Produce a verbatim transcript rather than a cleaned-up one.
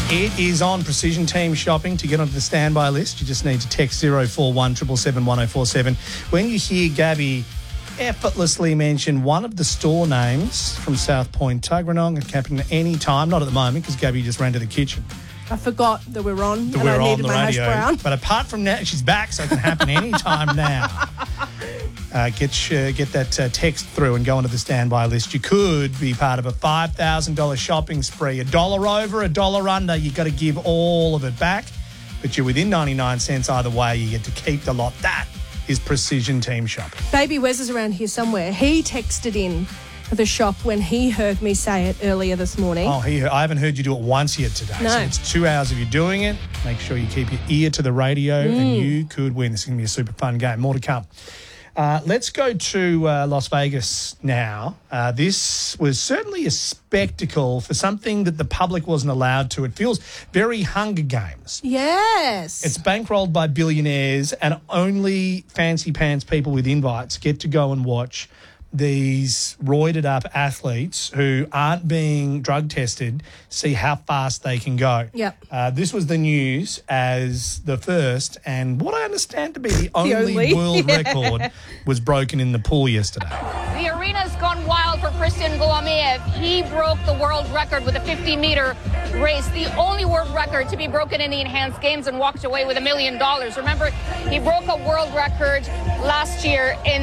It is on Precision Team Shopping. To get onto the standby list, you just need to text zero four one seven seven one zero four seven. When you hear Gabby effortlessly mention one of the store names from South Point, Tuggeranong, it can happen at any time. Not at the moment because Gabby just ran to the kitchen. I forgot that we were on That and we're I on needed the my radio. hash brown. But apart from that, she's back, so it can happen any time now. Uh, get uh, get that uh, text through and go onto the standby list. You could be part of a five thousand dollars shopping spree. A dollar over, a dollar under, you've got to give all of it back. But you're within ninety-nine cents either way. You get to keep the lot. That is Precision Team Shopping. Baby Wes is around here somewhere. He texted in for the shop when he heard me say it earlier this morning. Oh, he, I haven't heard you do it once yet today. No. So it's two hours of you doing it. Make sure you keep your ear to the radio Mm. and you could win. This is going to be a super fun game. More to come. Uh, let's go to uh, Las Vegas now. Uh, this was certainly a spectacle for something that the public wasn't allowed to. It feels very Hunger Games. Yes. It's bankrolled by billionaires and only fancy pants people with invites get to go and watch these roided up athletes who aren't being drug tested see how fast they can go. Yep. Uh, this was the news as the first and what I understand to be the only, only. world Yeah. record was broken in the pool yesterday. The arena's gone wild for Christian Goulamiev. He broke the world record with a fifty-meter race, the only world record to be broken in the enhanced games, and walked away with a million dollars. Remember, he broke a world record last year in